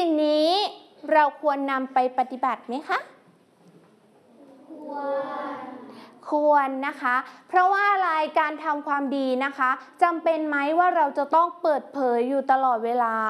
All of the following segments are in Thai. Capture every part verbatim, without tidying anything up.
สิ่งนี้เราควรนำไปปฏิบัติไหมคะควรควรนะคะเพราะว่าอะไรการทำความดีนะคะจำเป็นไหมว่าเราจะต้องเปิดเผยอยู่ตลอดเวลา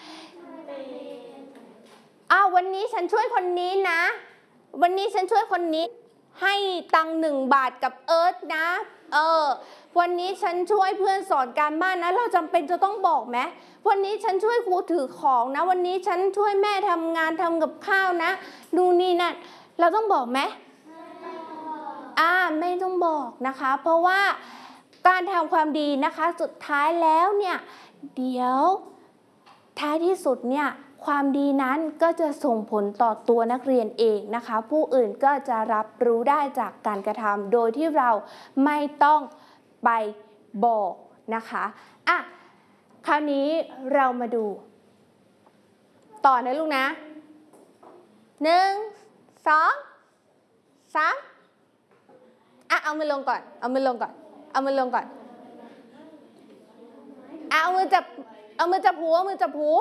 อ้าววันนี้ฉันช่วยคนนี้นะวันนี้ฉันช่วยคนนี้ให้ตังค์หนึ่งบาทกับเอิร์ธนะเออวันนี้ฉันช่วยเพื่อนสอนการบ้านนะเราจำเป็นจะต้องบอกไหมวันนี้ฉันช่วยครูถือของนะวันนี้ฉันช่วยแม่ทำงานทำกับข้าวนะดูนี่นั่นเราต้องบอกไหมอ่าไม่ต้องบอกนะคะเพราะว่าการทำความดีนะคะสุดท้ายแล้วเนี่ยเดี๋ยวท้ายที่สุดเนี่ยความดีนั้นก็จะส่งผลต่อตัวนักเรียนเองนะคะผู้อื่นก็จะรับรู้ได้จากการกระทำโดยที่เราไม่ต้องไปบอกนะคะอ่ะคราวนี้เรามาดูต่อนะลูกนะหนึ่งสองสามอ่ะเอามือลงก่อนเอามือลงก่อนเอามือลงก่อนอ่ะเอามือจับเอามือจับหูเอามือจับหู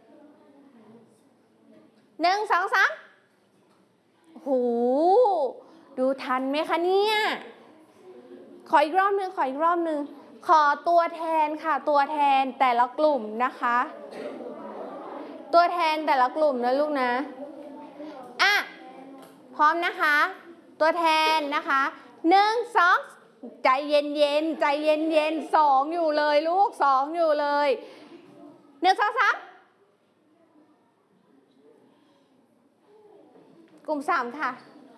หนึ่งสองสามโหดูทันไหมคะเนี่ยขออีกรอบนึงขออีกรอบนึงขอตัวแทนค่ะตัวแทนแต่ละกลุ่มนะคะตัวแทนแต่ละกลุ่มนะลูกนะอ่ะพร้อมนะคะตัวแทนนะคะหนึ่งสองใจเย็นเย็นใจเย็นเย็นสองอยู่เลยลูกสองอยู่เลยหนึ่งสองสามกลุ่มสามค่ะ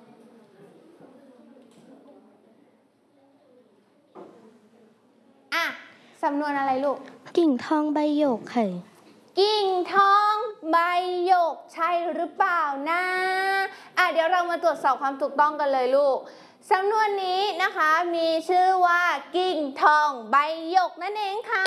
อ่ะสำนวนอะไรลูกกิ่งทองใบหยกค่ะกิ่งทองใบหยกใช่หรือเปล่านะอ่ะเดี๋ยวเรามาตรวจสอบความถูกต้องกันเลยลูกสำนวนนี้นะคะมีชื่อว่ากิ่งทองใบหยกนั่นเองค่ะ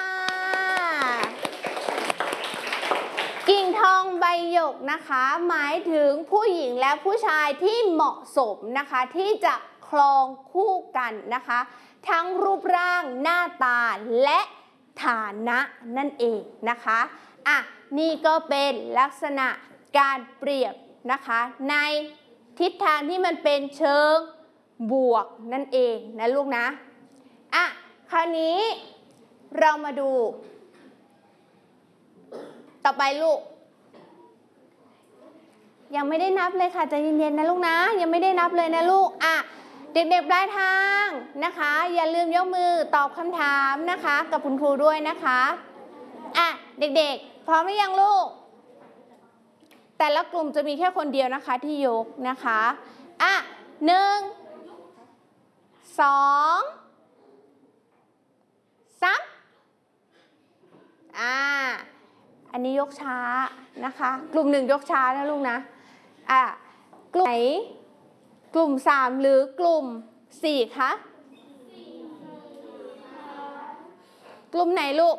กิ่งทองใบหยกนะคะหมายถึงผู้หญิงและผู้ชายที่เหมาะสมนะคะที่จะครองคู่กันนะคะทั้งรูปร่างหน้าตาและฐานะนั่นเองนะคะอ่ะนี่ก็เป็นลักษณะการเปรียบนะคะในทิศทางที่มันเป็นเชิงบวกนั่นเองนะลูกนะอ่ะคราวนี้เรามาดูต่อไปลูกยังไม่ได้นับเลยค่ะใจเย็นๆนะลูกนะยังไม่ได้นับเลยนะลูกอ่ะเด็กๆปลายทางนะคะอย่าลืมยกมือตอบคำถามนะคะกับคุณครูด้วยนะคะอ่ะเด็กๆพร้อมหรือยังลูกแต่ละกลุ่มจะมีแค่คนเดียวนะคะที่ยกนะคะอ่ะหนึ่งสองสามอ่าอันนี้ยกช้านะคะกลุ่มหนึ่งยกช้านะลูกนะอ่ะกลุ่มไหนกลุ่มสามหรือกลุ่มสี่คะกลุ่มไหนลูก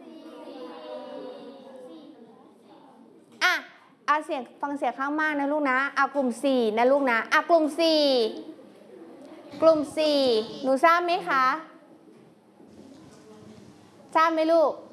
อ่ะเอาเสียงฟังเสียงข้างมากนะลูกนะเอากลุ่มสี่นะลูกนะอ่ะกลุ่มสี่กลุ่มสี่หนูทราบไหมคะทราบไหมลูก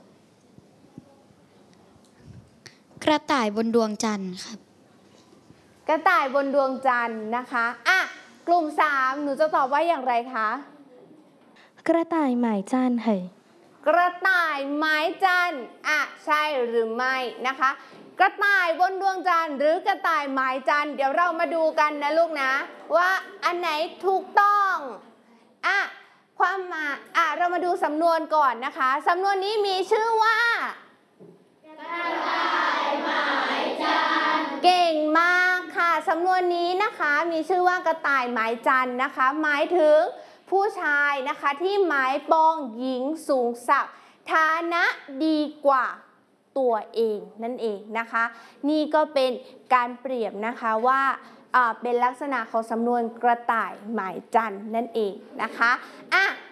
กระต่ายบนดวงจันทร์ครับกระต่ายบนดวงจันทร์นะคะอ่ะกลุ่มสามหนูจะตอบว่าอย่างไรคะกระต่ายหมายจันทร์ค่ะกระต่ายหมายจันทร์อ่ะใช่หรือไม่นะคะกระต่ายบนดวงจันทร์หรือกระต่ายหมายจันทร์เดี๋ยวเรามาดูกันนะลูกนะว่าอันไหนถูกต้องอ่ะความหมายอ่ะเรามาดูสำนวนก่อนนะคะสำนวนนี้มีชื่อว่ากระต่ายหมายจันทร์เก่งมากค่ะสำนวนนี้นะคะมีชื่อว่ากระต่ายหมายจันทร์นะคะหมายถึงผู้ชายนะคะที่หมายปองหญิงสูงศักดิ์ฐานะดีกว่าตัวเองนั่นเองนะคะนี่ก็เป็นการเปรียบนะคะว่าเป็นลักษณะของสำนวนกระต่ายหมายจันทร์นั่นเองนะคะอ่ะ